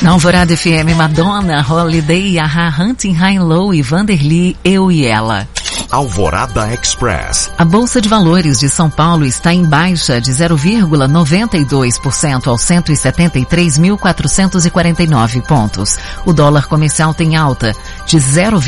Na Alvorada FM, Madonna, Holiday, Aha, Hunting High Low e Vanderly, Eu e Ela. Alvorada Express. A Bolsa de Valores de São Paulo está em baixa de 0,92% aos 173.449 pontos. O dólar comercial tem alta de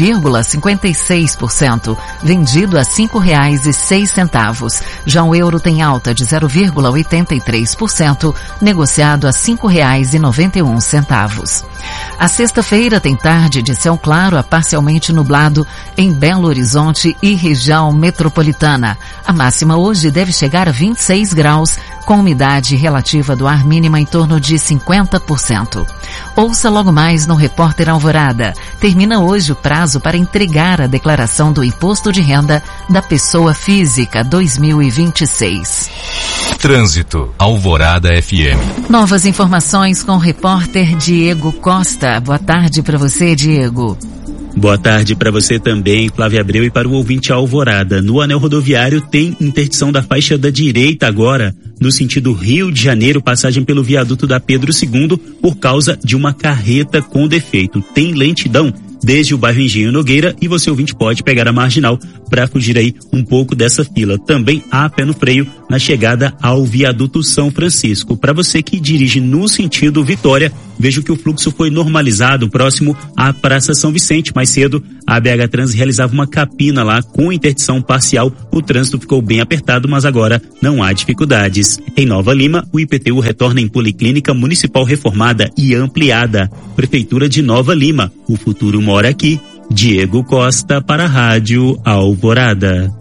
0,56%, vendido a R$ 5,06. Já o euro tem alta de 0,83%, negociado a R$ 5,91. A sexta-feira tem tarde de céu claro a parcialmente nublado em Belo Horizonte e região metropolitana. A máxima hoje deve chegar a 26 graus, com umidade relativa do ar mínima em torno de 50%. Ouça logo mais no Repórter Alvorada. Termina hoje o prazo para entregar a declaração do Imposto de Renda da Pessoa Física 2026. Trânsito, Alvorada FM. Novas informações com o repórter Diego Costa. Boa tarde para você, Diego. Boa tarde para você também, Flávia Abreu, e para o ouvinte Alvorada. No anel rodoviário tem interdição da faixa da direita agora, no sentido Rio de Janeiro, passagem pelo viaduto da Pedro II, por causa de uma carreta com defeito. Tem lentidão desde o bairro Engenho Nogueira e você, ouvinte, pode pegar a marginal para fugir aí um pouco dessa fila. Também há pé no freio na chegada ao viaduto São Francisco. Para você que dirige no sentido Vitória, vejo que o fluxo foi normalizado próximo à Praça São Vicente. Mais cedo, a BH Trans realizava uma capina lá com interdição parcial. O trânsito ficou bem apertado, mas agora não há dificuldades. Em Nova Lima, o IPTU retorna em Policlínica Municipal reformada e ampliada. Prefeitura de Nova Lima. O futuro mora aqui. Diego Costa para a Rádio Alvorada.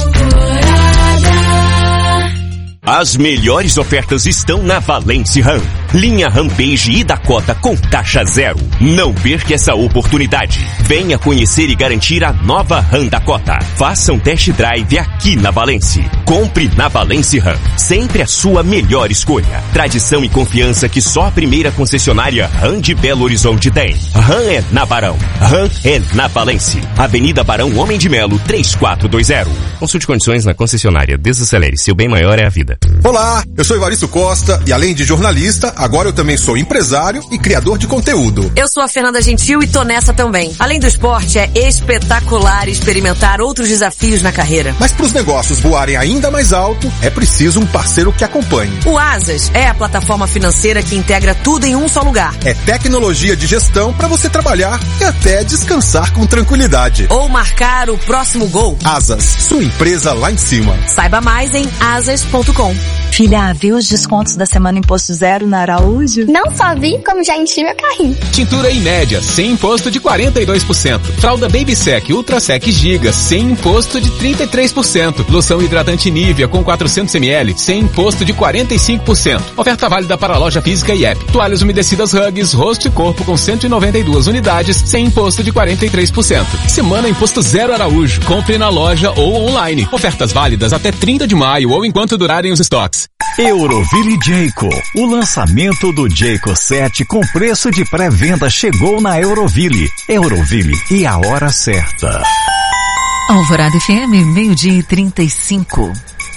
As melhores ofertas estão na Valence Ram. Linha Rampage e Dakota com taxa zero. Não perca essa oportunidade. Venha conhecer e garantir a nova Ram Dakota. Faça um test drive aqui na Valence. Compre na Valence Ram. Sempre a sua melhor escolha. Tradição e confiança que só a primeira concessionária Ram de Belo Horizonte tem. Ram é na Barão. Ram é na Valence. Avenida Barão Homem de Melo 3420. Consulte condições na concessionária. Desacelere. Seu bem maior é a vida. Olá, eu sou Evaristo Costa e além de jornalista, agora eu também sou empresário e criador de conteúdo. Eu sou a Fernanda Gentil e tô nessa também. Além do esporte, é espetacular experimentar outros desafios na carreira. Mas para os negócios voarem ainda mais alto, é preciso um parceiro que acompanhe. O Asas é a plataforma financeira que integra tudo em um só lugar. É tecnologia de gestão para você trabalhar e até descansar com tranquilidade. Ou marcar o próximo gol. Asas, sua empresa lá em cima. Saiba mais em asas.com. Filha, viu os descontos da semana Imposto Zero na Araújo? Não só vi, como já enchi meu carrinho. Tintura em média, sem imposto de 42%. Fralda Baby Sec Ultra Sec Giga, sem imposto de 33%. Loção hidratante Nivea com 400 ml, sem imposto de 45%. Oferta válida para loja física e app. Toalhas umedecidas Huggies, rosto e corpo com 192 unidades, sem imposto de 43%. Semana Imposto Zero Araújo. Compre na loja ou online. Ofertas válidas até 30 de maio ou enquanto durarem os estoques. Euroville Jayco. O lançamento do Jayco 7 com preço de pré-venda chegou na Euroville. Euroville e a hora certa. Alvorada FM, 12:35.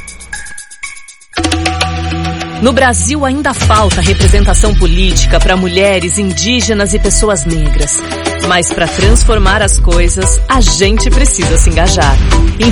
No Brasil ainda falta representação política para mulheres, indígenas e pessoas negras. Mas para transformar as coisas, a gente precisa se engajar.